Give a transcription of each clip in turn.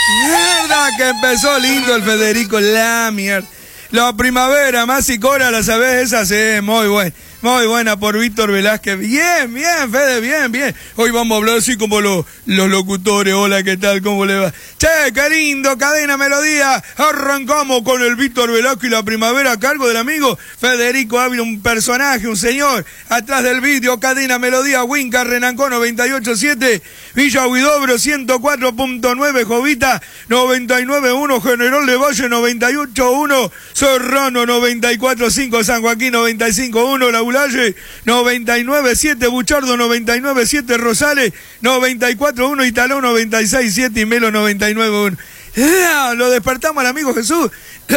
Mierda, que empezó lindo el Federico, la mierda. La primavera, más y cora, la sabés, esa sí, muy buena. Muy buena por Víctor Velázquez. Bien, bien, Fede, bien, bien. Hoy vamos a hablar así como los locutores. Hola, ¿qué tal? ¿Cómo le va? Che, qué lindo, Cadena Melodía. Arrancamos con el Víctor Velázquez y la primavera a cargo del amigo Federico Ávila, un personaje, un señor. Atrás del vídeo, Cadena Melodía, Huinca, Renancó 98.7, Villa Huidobro 104.9, Jovita 99.1, General de Valle 98.1, Serrano 94.5, San Joaquín 95.1, La Ulaye 99.7, Buchardo 99.7, Rosales 94.1, Italó 96.7 y Melo 99.1. Lo despertamos al amigo Jesús,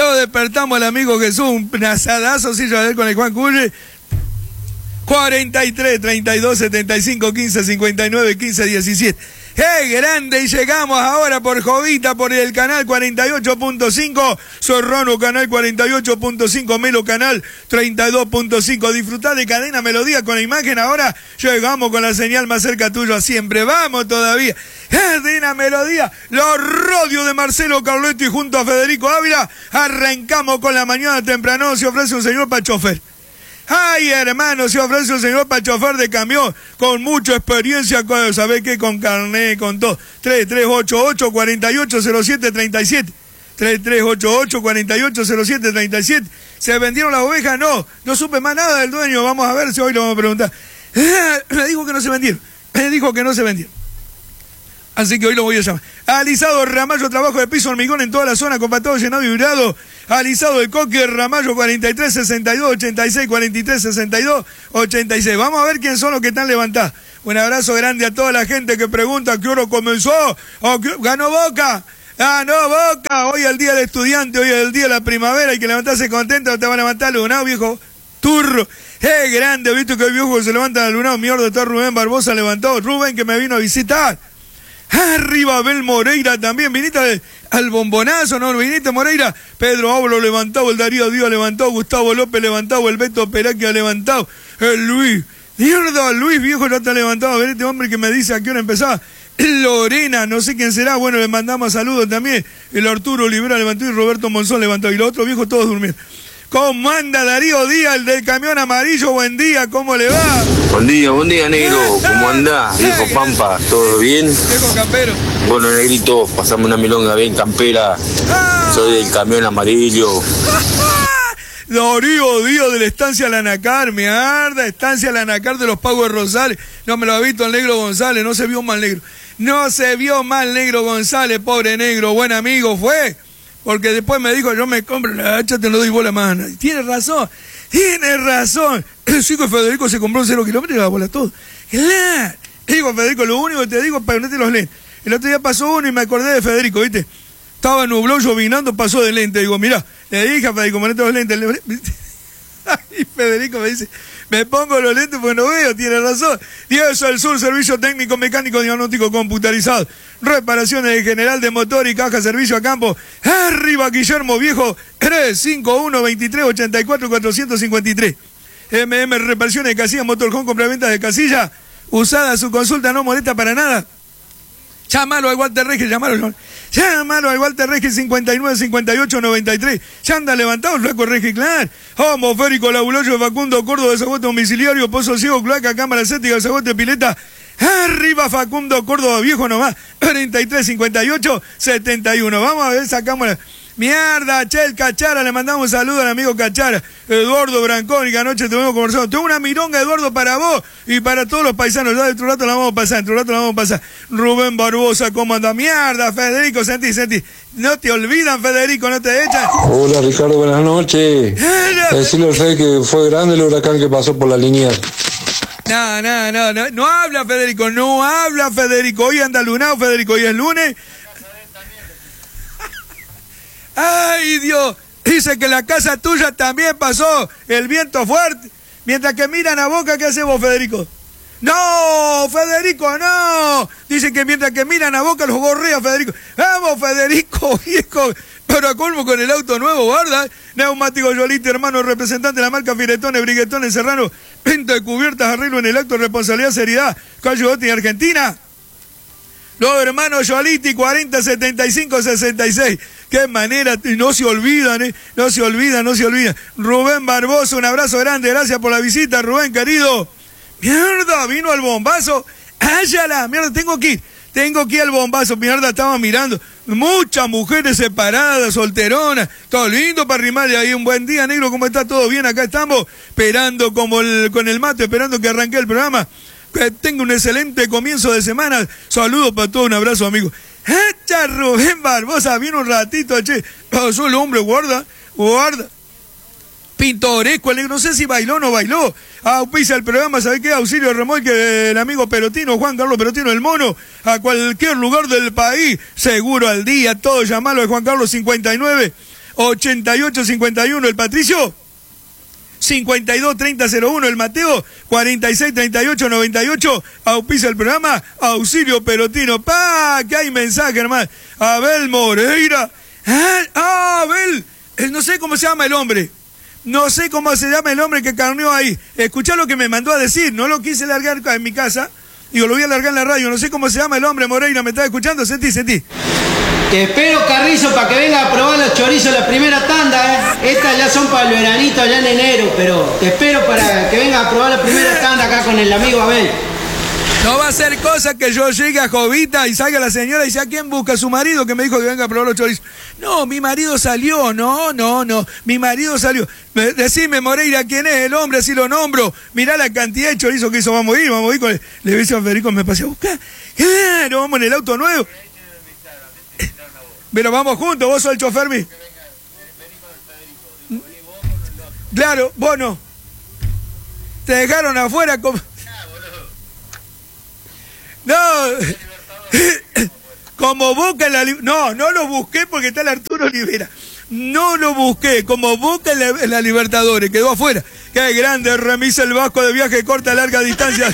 un asadazo, sí, ya ver con el Juan Culle. 43, 32, 75, 15, 59, 15, 17. ¡Qué grande! Y llegamos ahora por Jovita, por el canal 48.5, Serrano canal 48.5, Melo canal 32.5. Disfrutá de Cadena Melodía con la imagen. Ahora llegamos con la señal más cerca tuyo siempre. Vamos todavía. Cadena Melodía, los radios de Marcelo Carletti junto a Federico Ávila. Arrancamos con la mañana temprano. Se ofrece un señor para chofer. Ay, hermano, se ofrece un señor para chofer de camión, con mucha experiencia, ¿sabés qué? Con carnet, con todo. 3388-480737. 3388-480737. ¿Se vendieron las ovejas? No supe más nada del dueño. Vamos a ver si hoy lo vamos a preguntar. Me dijo que no se vendieron. Así que hoy lo voy a llamar. Alisado Ramallo, trabajo de piso hormigón en toda la zona, compactado, llenado y vibrado. Alisado de Coque, Ramallo 43 62 86 43 62 86. Vamos a ver quién son los que están levantados. Un abrazo grande a toda la gente que pregunta qué hora comenzó. ¿Ganó Boca? ¡Ganó Boca! Hoy es el día del estudiante, hoy es el día de la primavera. Hay que levantarse contento, te van a levantar lunado, viejo turro. ¡Qué grande! ¿Viste que el viejo se levanta al lunado? Mierda, está Rubén Barbosa levantado. Rubén que me vino a visitar. Arriba Abel Moreira también, viniste al bombonazo, ¿no? Viniste Moreira, Pedro Ábolo levantado, el Darío Díaz levantado, Gustavo López levantado, el Beto Peraquia levantado, el Luis, mierda, Luis viejo no está levantado, a ver este hombre que me dice a qué hora empezaba, Lorena, no sé quién será, bueno, le mandamos saludos también, el Arturo Olivera levantó y Roberto Monzón levantado, y los otros viejos todos durmiendo. ¿Cómo anda Darío Díaz, el del camión amarillo? Buen día, ¿cómo le va? Buen día, negro. ¿Cómo andás? Viejo Pampa, ¿todo bien? Viejo campero. Bueno, negrito, pasame una milonga bien campera. Soy del camión amarillo. Darío Díaz de la Estancia Lanacar, mierda, Estancia Lanacar de los Pagos de Rosales. No me lo ha visto el negro González, no se vio mal negro. No se vio mal negro González, pobre negro, buen amigo fue. Porque después me dijo, yo me compro la hacha, te lo doy bola más. Tiene razón. El hijo de Federico se compró un 0 kilómetros y la bola todo. Claro. Digo, Federico, lo único que te digo es para ponerte los lentes. El otro día pasó uno y me acordé de Federico, ¿viste? Estaba nublado, llovinando, pasó de lente. Digo, mirá, le dije a Federico, ponete los lentes. Y Federico me dice, me pongo los lentes porque no veo, tiene razón. 10 al Sur, servicio técnico, mecánico, diagnóstico computarizado. Reparaciones de general de motor y caja, servicio a campo. Arriba Guillermo Viejo, 351-23-84-453. Reparaciones de casilla, motorhome, compra-venta de casilla. Usada, su consulta no molesta para nada. Llámalo al Walter Regis, llámalo al Walter Regis 59 58 93. Ya anda levantado el flaco Regis, claro. Homoférico, Labuloyo, Facundo, Córdoba, Desagote Domiciliario, Pozo Ciego, Cloaca, Cámara Cética, Desagote Pileta. Arriba Facundo, Córdoba, viejo nomás. 43 58 71. Vamos a ver, sacamos la... Mierda, Chel Cachara, le mandamos un saludo al amigo Cachara, Eduardo Brancón, y que anoche estuvimos conversando. Tengo una milonga, Eduardo, para vos y para todos los paisanos. Ya dentro de un rato la vamos a pasar, Rubén Barbosa, ¿cómo anda? Mierda, Federico, sentí. No te olvidan, Federico, no te echan. Hola, Ricardo, buenas noches. Decirle al Rey que fue grande el huracán que pasó por la línea. No habla Federico. Hoy anda lunado, Federico, hoy es lunes. ¡Ay, Dios! Dice que la casa tuya también pasó el viento fuerte. Mientras que miran a Boca, ¿qué hace vos, Federico? ¡No, Federico, no! Dice que mientras que miran a Boca los gorrea, Federico. ¡Vamos, Federico, viejo! Pero a colmo con el auto nuevo, ¿verdad? Neumático Yolito, hermano, representante de la marca Firetones, Briguetones, Serrano. Venta de cubiertas, arreglo en el acto, responsabilidad, seriedad. Calle Bote, Argentina. Los hermanos Yoliti, 40 75 66. Qué manera, no se olvidan, no se olvidan. Rubén Barbosa, un abrazo grande, gracias por la visita, Rubén, querido. Mierda, vino el bombazo. ¡Áyala! Mierda, tengo que ir al bombazo. Mierda, estaba mirando. Muchas mujeres separadas, solteronas. Todo lindo para arrimarle ahí. Un buen día, negro, ¿cómo está? ¿Todo bien? Acá estamos esperando con el mate, esperando que arranque el programa. Que tenga un excelente comienzo de semana. Saludos para todos, un abrazo, amigo. ¡Echa Rubén Barbosa! Vino un ratito, che. Pasó el hombre, guarda. Pintoresco, no sé si bailó o no bailó. Auspicia el programa, ¿sabe qué? Auxilio remolque el amigo Perotino, Juan Carlos Perotino, el mono, a cualquier lugar del país, seguro al día, todo llamarlo de Juan Carlos 59 88 51, el Patricio 52 30 01, el Mateo 46 38 98, auspicia el programa, Auxilio Perotino. Que hay mensaje, hermano. Abel Moreira. Abel, no sé cómo se llama el hombre. No sé cómo se llama el hombre que carneó ahí. Escuchá lo que me mandó a decir. No lo quise largar en mi casa. Digo, lo voy a largar en la radio. No sé cómo se llama el hombre, Moreira. ¿Me estás escuchando? Sentí. Te espero, Carrizo, para que venga a probar los chorizos la primera tanda, Estas ya son para el veranito, allá en enero. Pero te espero para que venga a probar la primera tanda acá con el amigo Abel. No va a ser cosa que yo llegue a Jovita y salga la señora y dice, ¿a quién busca? Su marido que me dijo que venga a probar los chorizos. No, mi marido salió, no. Mi marido salió. Decime, Moreira, ¿quién es el hombre? Así lo nombro. Mirá la cantidad de chorizos que hizo. Vamos a ir con le dice a Federico, me pasé a buscar. Claro, vamos en el auto nuevo. Pero vamos juntos, vos sos el chofer, mi. Claro, vos no. Te dejaron afuera como... No, como Boca en la... No lo busqué porque está el Arturo Olivera. No lo busqué, como Boca en la Libertadores, quedó afuera. Qué grande, remisa el Vasco de viaje corta, larga distancia.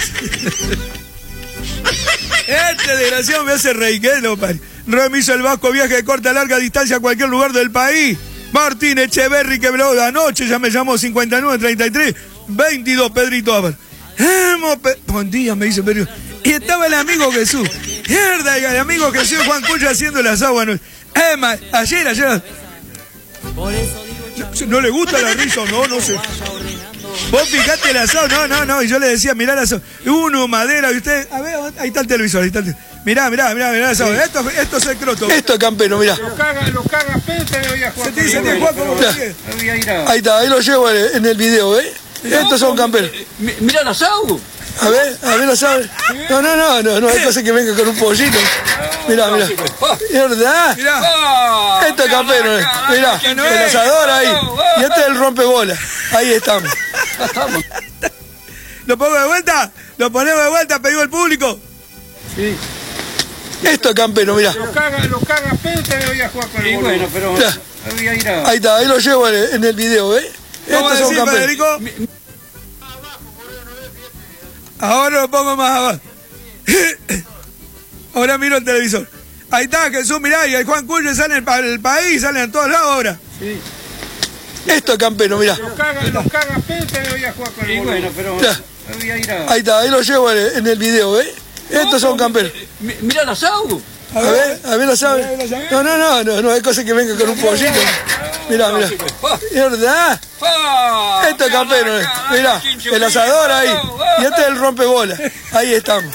Este desgraciado me hace reír, ¿qué no, pari? Remisa el Vasco, viaje de corta, larga distancia a cualquier lugar del país. Martín Echeverri, que habló de anoche, ya me llamó 59 33 22, Pedrito Álvarez. Buen día, me dice Pedro. Y estaba el amigo Jesús. Mierda, el amigo Jesús, Juan Cuya haciendo las aguas. Ayer. No le gusta la risa, no sé. Vos fijate el asado, no. Y yo le decía, mirá el asado. Uno, madera, y usted, a ver, ahí está el televisor, Mirá el asado. Esto es el croto. Esto es campero, mirá. Lo caga Pepe, voy a jugar. Ahí está, ahí lo llevo en el video, Estos son camperos. Mirá el asado. A ver, lo sabe. No, hay cosa que venga con un pollito. Mirá. ¿Verdad? Esto es campero, mirá, el asador ahí. Y este es el rompebola. Ahí estamos. ¿Lo pongo de vuelta? ¿Lo ponemos de vuelta? ¿Pedido el público? Sí. Esto es campero, mirá. Lo caga Pepe, voy a jugar con el bueno, pero voy a ir a... Ahí está, ahí lo llevo en el video, Estos son camperos. Federico? Ahora lo pongo más abajo. Ahora miro el televisor. Ahí está, Jesús, mirá, y el Juan Cuyo sale para el país, salen en todos lados ahora. Sí. Esto es campero, mirá. Lo caga Pepe, voy a jugar con el bueno, pero voy a ir a... Ahí está, ahí lo llevo en el video, Estos son camperos. Mirá el asado. A ver, lo sabe. No, hay cosa que venga con un pollito. Mirá. ¿Verdad? Esto es campero, mirá, el asador ahí. Y este es el rompebola. Ahí estamos.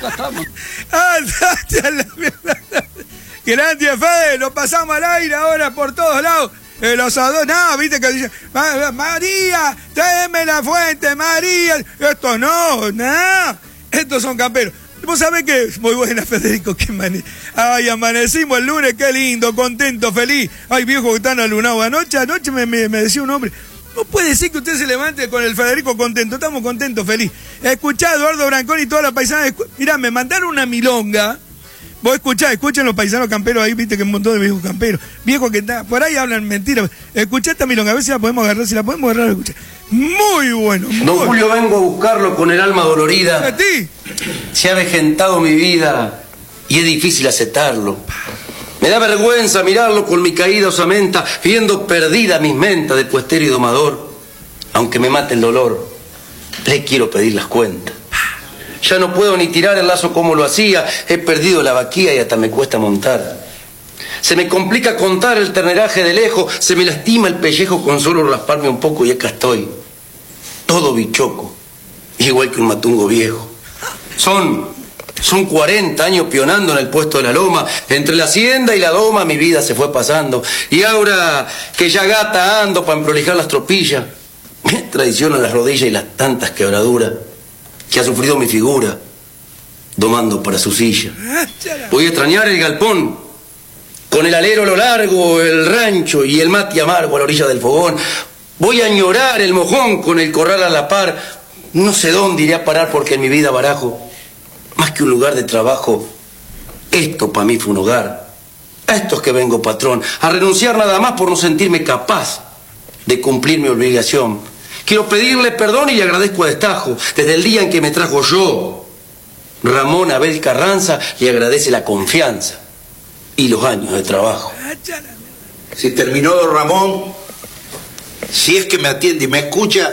Gracias, Fede, lo pasamos al aire ahora por todos lados. El asador, viste que dice, María, tráeme la fuente, María. Esto no, estos son camperos. Vos sabés que, muy buena, Federico, qué manera. Ay, amanecimos el lunes, qué lindo, contento, feliz. Ay, viejo que están alunados. Anoche me decía un hombre, no puede ser que usted se levante con el Federico contento. Estamos contentos, feliz. Escuchá a Eduardo Brancón y toda la paisana. Mirá, me mandaron una milonga. Vos escuchen los paisanos camperos ahí, viste que un montón de viejos camperos. Viejos que están, por ahí hablan mentiras. Escuchá esta milonga, a ver si la podemos agarrar. Si la podemos agarrar, escuchá. Muy bueno. Don Julio, vengo a buscarlo con el alma dolorida. ¿A ti? Se ha avejentado mi vida y es difícil aceptarlo. Me da vergüenza mirarlo con mi caída osamenta, viendo perdida mis mentas de puestero y domador. Aunque me mate el dolor, le quiero pedir las cuentas. Ya no puedo ni tirar el lazo como lo hacía. He perdido la vaquilla y hasta me cuesta montar. Se me complica contar el terneraje de lejos. Se me lastima el pellejo con solo rasparme un poco y acá estoy. Todo bichoco. Igual que un matungo viejo. Son 40 años pionando en el puesto de la loma. Entre la hacienda y la doma mi vida se fue pasando. Y ahora que ya gata ando para emprolijar las tropillas, me traicionan las rodillas y las tantas quebraduras que ha sufrido mi figura, domando para su silla. Voy a extrañar el galpón, con el alero a lo largo, el rancho y el mate amargo a la orilla del fogón. Voy a añorar el mojón con el corral a la par. No sé dónde iré a parar porque en mi vida barajo más que un lugar de trabajo, esto para mí fue un hogar. A esto es que vengo, patrón, a renunciar nada más por no sentirme capaz de cumplir mi obligación. Quiero pedirle perdón y le agradezco a destajo. Desde el día en que me trajo yo, Ramón Abel Carranza le agradece la confianza y los años de trabajo. Si terminó don Ramón, si es que me atiende y me escucha,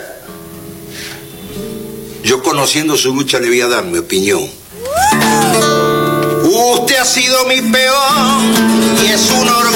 yo conociendo su lucha le voy a dar mi opinión. Usted ha sido mi peón y es un honor